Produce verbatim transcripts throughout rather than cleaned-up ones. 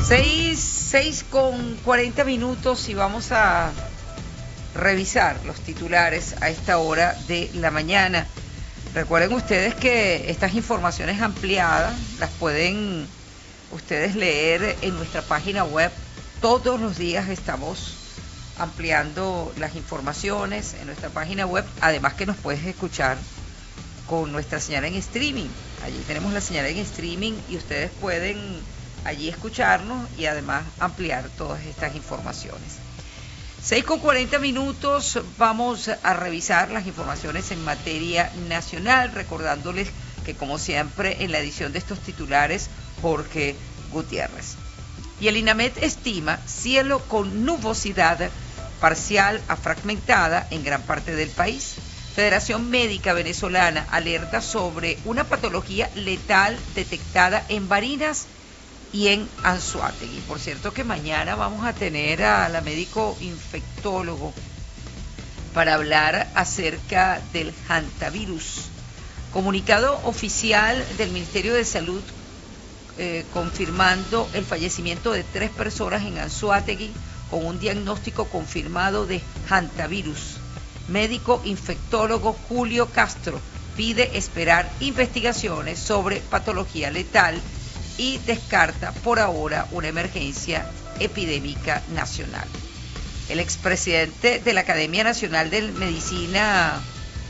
Seis, seis con cuarenta minutos y vamos a revisar los titulares a esta hora de la mañana. Recuerden ustedes que estas informaciones ampliadas las pueden ustedes leer en nuestra página web. Todos los días estamos ampliando las informaciones en nuestra página web, además que nos puedes escuchar con nuestra señal en streaming. Allí tenemos la señal en streaming y ustedes pueden allí escucharnos y además ampliar todas estas informaciones. seis con cuarenta minutos, vamos a revisar las informaciones en materia nacional, recordándoles que como siempre en la edición de estos titulares, Jorge Gutiérrez. Y el INAMED estima cielo con nubosidad parcial a fragmentada en gran parte del país. Federación Médica Venezolana alerta sobre una patología letal detectada en Barinas y en Anzoátegui. Por cierto que mañana vamos a tener a la médico infectólogo para hablar acerca del hantavirus. Comunicado oficial del Ministerio de Salud eh, confirmando el fallecimiento de tres personas en Anzoátegui con un diagnóstico confirmado de hantavirus. Médico infectólogo Julio Castro pide esperar investigaciones sobre patología letal y descarta por ahora una emergencia epidémica nacional. El expresidente de la Academia Nacional de Medicina,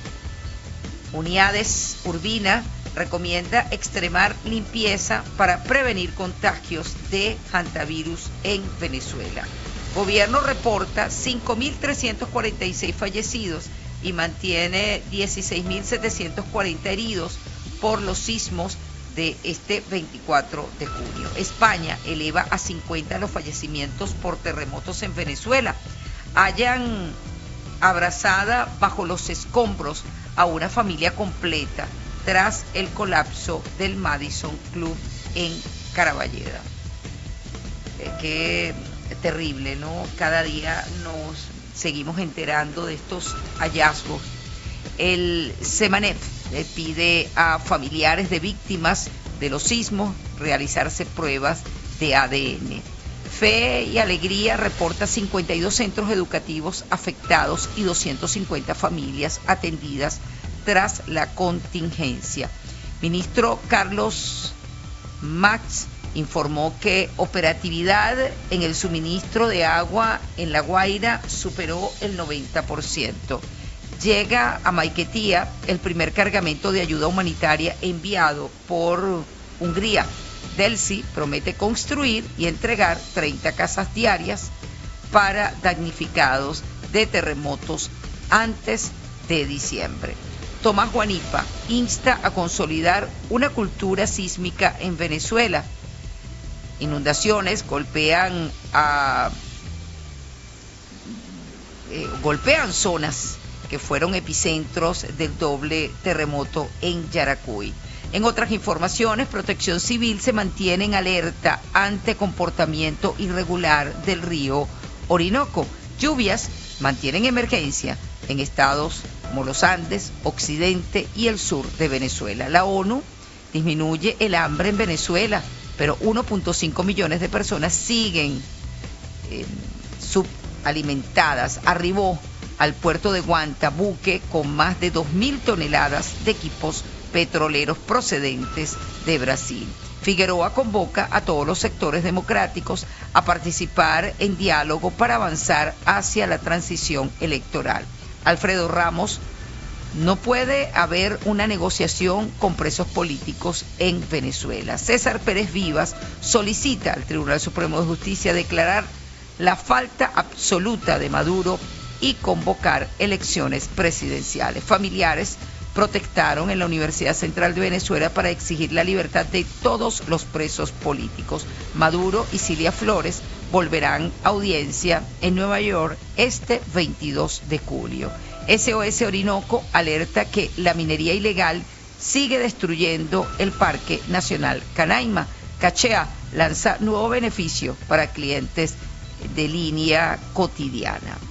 Uniades Urbina, recomienda extremar limpieza para prevenir contagios de hantavirus en Venezuela. Gobierno reporta cinco mil trescientos cuarenta y seis fallecidos y mantiene dieciséis mil setecientos cuarenta heridos por los sismos de este veinticuatro de junio. España eleva a cincuenta los fallecimientos por terremotos en Venezuela. Hayan abrazada bajo los escombros a una familia completa tras el colapso del Madison Club en Caraballeda. Eh, qué terrible, ¿no? Cada día nos seguimos enterando de estos hallazgos. El SEMANEF le pide a familiares de víctimas de los sismos realizarse pruebas de A D N. Fe y Alegría reporta cincuenta y dos centros educativos afectados y doscientas cincuenta familias atendidas tras la contingencia. Ministro Carlos Max informó que operatividad en el suministro de agua en La Guaira superó el noventa por ciento. Llega a Maiquetía el primer cargamento de ayuda humanitaria enviado por Hungría. Delcy promete construir y entregar treinta casas diarias para damnificados de terremotos antes de diciembre. Tomás Guanipa insta a consolidar una cultura sísmica en Venezuela. Inundaciones golpean a eh, golpean zonas que fueron epicentros del doble terremoto en Yaracuy. En otras informaciones, Protección Civil se mantiene en alerta ante comportamiento irregular del río Orinoco. Lluvias mantienen emergencia en estados como los Andes, Occidente y el sur de Venezuela. La ONU disminuye el hambre en Venezuela, pero uno punto cinco millones de personas siguen eh, subalimentadas. Arribó al puerto de Guanta buque con más de dos mil toneladas de equipos petroleros procedentes de Brasil. Figueroa convoca a todos los sectores democráticos a participar en diálogo para avanzar hacia la transición electoral. Alfredo Ramos: no puede haber una negociación con presos políticos en Venezuela. César Pérez Vivas solicita al Tribunal Supremo de Justicia declarar la falta absoluta de Maduro y convocar elecciones presidenciales. Familiares protestaron en la Universidad Central de Venezuela para exigir la libertad de todos los presos políticos. Maduro y Cilia Flores volverán a audiencia en Nueva York este veintidós de julio. S O S Orinoco alerta que la minería ilegal sigue destruyendo el Parque Nacional Canaima. Cachea lanza nuevo beneficio para clientes de línea cotidiana.